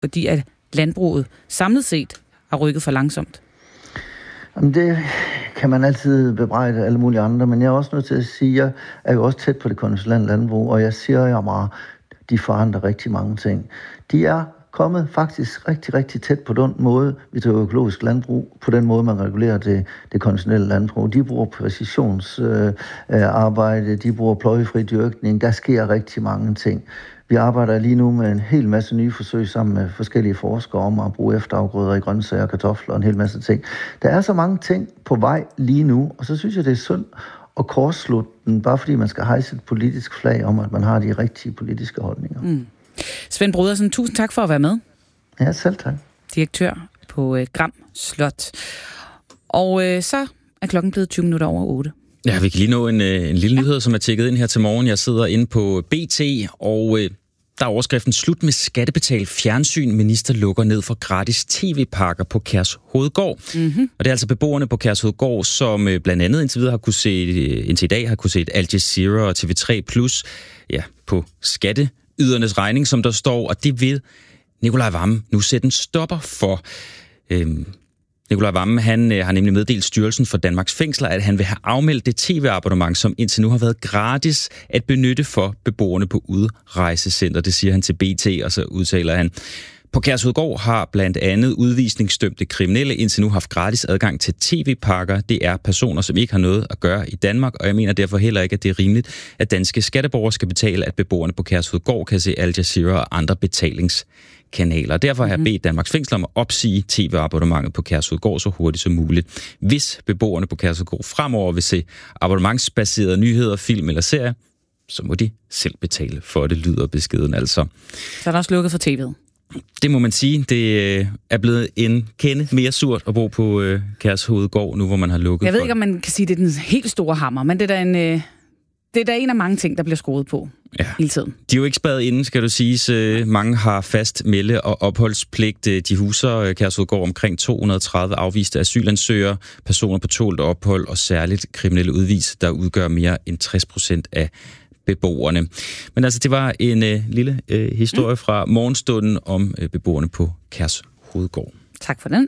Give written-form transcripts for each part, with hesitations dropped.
fordi at landbruget samlet set har rykket for langsomt? Jamen det kan man altid bebrejde alle mulige andre, men jeg er også nødt til at sige, at jeg er jo også tæt på det konventionelle landbrug, og jeg siger jo meget, de forandrer rigtig mange ting. De er kommet faktisk rigtig, rigtig tæt på den måde, vi tager økologisk landbrug, på den måde, man regulerer det konventionelle landbrug. De bruger præcisionsarbejde, de bruger pløjefri dyrkning, der sker rigtig mange ting. Vi arbejder lige nu med en hel masse nye forsøg sammen med forskellige forskere om at bruge efterafgrøder i grøntsager, kartofler og en hel masse ting. Der er så mange ting på vej lige nu, og så synes jeg, det er synd at kortslutte den, bare fordi man skal hejse et politisk flag om, at man har de rigtige politiske holdninger. Mm. Svend Brodersen, tusind tak for at være med. Ja, selv tak. Direktør på Gram Slot. Og så er klokken blevet 20 minutter over 8. Ja, vi kan lige nå en lille nyhed, som er tjekket ind her til morgen. Jeg sidder inde på BT, og der er overskriften: Slut med skattebetalt fjernsyn. Minister lukker ned for gratis tv-pakker på Kærshovedgård. Mm-hmm. Og det er altså beboerne på Kærshovedgård, som blandt andet indtil i dag har kunne se Al Jazeera og TV3+, ja, på skatteydernes regning, som der står, og det vil Nicolai Wammen nu sætte en stopper for. Nicolai Wammen, han har nemlig meddelt Styrelsen for Danmarks Fængsler, at han vil have afmeldt det tv-abonnement, som indtil nu har været gratis at benytte for beboerne på udrejsecenter. Det siger han til BT, og så udtaler han: På Kærshovedgård har blandt andet udvisningsdømte kriminelle indtil nu haft gratis adgang til tv-pakker. Det er personer, som ikke har noget at gøre i Danmark, og jeg mener derfor heller ikke, at det er rimeligt, at danske skatteborgere skal betale, at beboerne på Kærshovedgård kan se Al Jazeera og andre betalingskanaler. Derfor har jeg bedt Danmarks Fængsler om at opsige tv-abonnementet på Kærshovedgård så hurtigt som muligt. Hvis beboerne på Kærshovedgård fremover vil se abonnementsbaserede nyheder, film eller serier, så må de selv betale for det, lyder beskeden altså. Så er der også lukket for tv'et. Det må man sige. Det er blevet en kende mere surt at bo på Kærshovedgård, nu hvor man har lukket. Jeg ved ikke, om man kan sige, det er den helt store hammer, men det er da en af mange ting, der bliver skruet på hele tiden. De er jo ikke spadet inden, skal du sige. Mange har fast melde- og opholdspligt. De huser Kærshovedgård omkring 230 afviste asylansøgere, personer på tålt ophold og særligt kriminelle udvis, der udgør mere end 60% af beboerne. Men altså, det var en lille historie fra morgenstunden om beboerne på Kærshovedgård. Tak for den.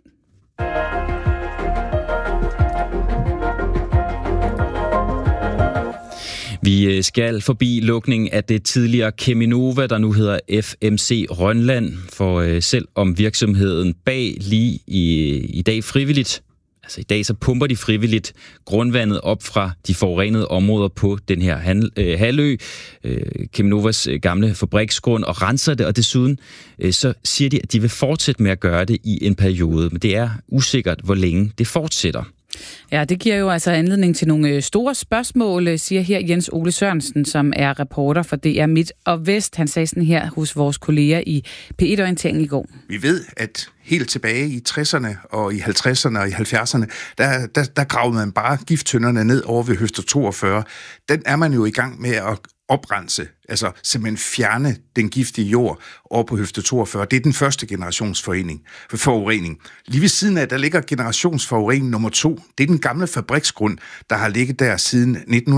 Vi skal forbi lukningen af det tidligere Cheminova, der nu hedder FMC Rønland, for selv om virksomheden bag lige i dag frivilligt, altså i dag så pumper de frivilligt grundvandet op fra de forurenede områder på den her halvø, Cheminovas gamle fabriksgrund, og renser det, og desuden så siger de, at de vil fortsætte med at gøre det i en periode, men det er usikkert, hvor længe det fortsætter. Ja, det giver jo altså anledning til nogle store spørgsmål, siger her Jens Ole Sørensen, som er reporter for DR Midt og Vest. Han sagde sådan her hos vores kolleger i P1-orientering i går. Vi ved, at helt tilbage i 60'erne og i 50'erne og i 70'erne, der gravede man bare gifttønderne ned over ved Høfde 42. Den er man jo i gang med at oprense, altså simpelthen fjerne den giftige jord over på Høfde 42. Det er den første forurening. Lige ved siden af, der ligger generationsforurening nummer 2. Det er den gamle fabriksgrund, der har ligget der siden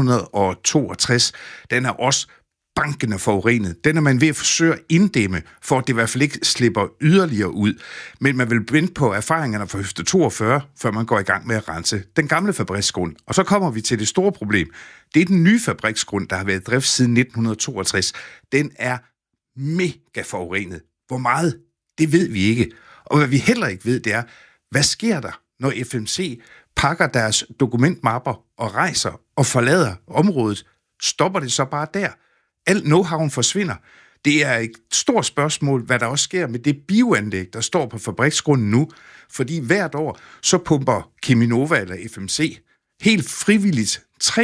1962. Den er også bankende forurenet. Den er man ved at forsøge at inddæmme, for at det i hvert fald ikke slipper yderligere ud. Men man vil vente på erfaringerne fra Høfde 42, før man går i gang med at rense den gamle fabriksgrund. Og så kommer vi til det store problem. Det er den nye fabriksgrund, der har været i drift siden 1962. Den er mega forurenet. Hvor meget? Det ved vi ikke. Og hvad vi heller ikke ved, det er, hvad sker der, når FMC pakker deres dokumentmapper og rejser og forlader området? Stopper det så bare der? Al know-howen forsvinder. Det er et stort spørgsmål, hvad der også sker med det bioanlæg, der står på fabriksgrunden nu. Fordi hvert år, så pumper Cheminova eller FMC helt frivilligt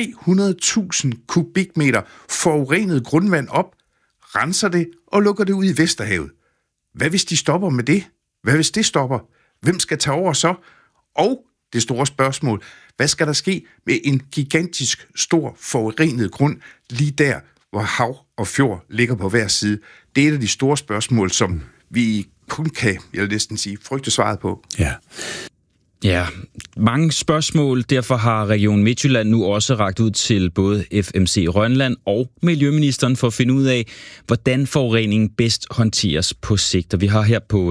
300.000 kubikmeter forurenet grundvand op, renser det og lukker det ud i Vesterhavet. Hvad hvis de stopper med det? Hvad hvis det stopper? Hvem skal tage over så? Og det store spørgsmål, hvad skal der ske med en gigantisk stor forurenet grund lige der, hvor hav og fjord ligger på hver side? Det er et af de store spørgsmål, som vi kun kan, jeg vil næsten sige, frygte svaret på. Ja. Ja, mange spørgsmål. Derfor har Region Midtjylland nu også rakt ud til både FMC Rønland og Miljøministeren for at finde ud af, hvordan forureningen bedst håndteres på sigt. Og vi har her på